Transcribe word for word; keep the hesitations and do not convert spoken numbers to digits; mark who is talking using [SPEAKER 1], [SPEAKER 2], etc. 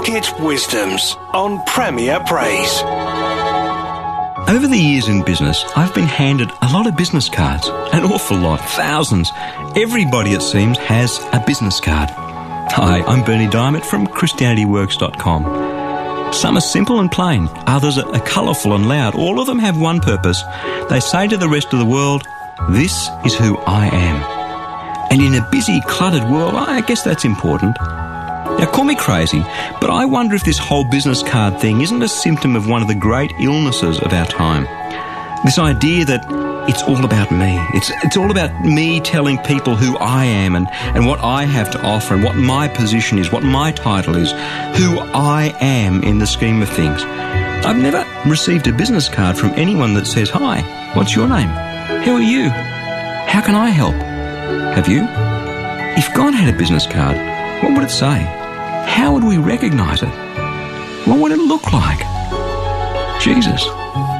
[SPEAKER 1] Pocket Wisdoms on Premier Praise.
[SPEAKER 2] Over the years in business, I've been handed a lot of business cards. An awful lot, thousands. Everybody, it seems, has a business card. Hi, I'm Bernie Diamond from Christianity Works dot com. Some are simple and plain, others are colourful and loud. All of them have one purpose. They say to the rest of the world, this is who I am. And in a busy, cluttered world, I guess that's important. Now, call me crazy, but I wonder if this whole business card thing isn't a symptom of one of the great illnesses of our time. This idea that it's all about me. It's it's all about me telling people who I am and, and what I have to offer and what my position is, what my title is, who I am in the scheme of things. I've never received a business card from anyone that says, hi, what's your name? Who are you? How can I help? Have you? If God had a business card, what would it say? How would we recognise it? What would it look like? Jesus.